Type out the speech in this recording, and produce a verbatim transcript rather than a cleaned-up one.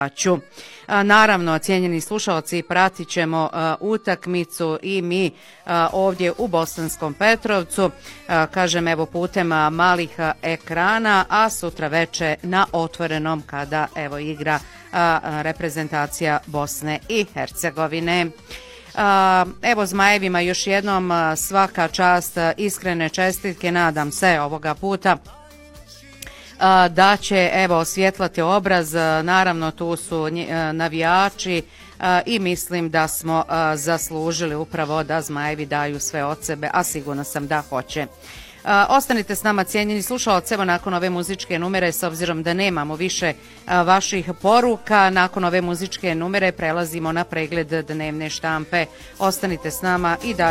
Naravno, cijenjeni slušalci, pratit ćemo utakmicu i mi ovdje u Bosanskom Petrovcu, kažem evo putem malih ekrana, a sutra veče na Otvorenom kada evo igra reprezentacija Bosne i Hercegovine. Evo Zmajevima još jednom svaka čast, iskrene čestitke, nadam se ovoga puta da će evo osvjetlati obraz, naravno tu su navijači i mislim da smo zaslužili upravo da Zmajevi daju sve od sebe, a sigurno sam da hoće. Ostanite s nama, cijenjeni slušalci, evo nakon ove muzičke numere, s obzirom da nemamo više vaših poruka, nakon ove muzičke numere prelazimo na pregled dnevne štampe. Ostanite s nama i da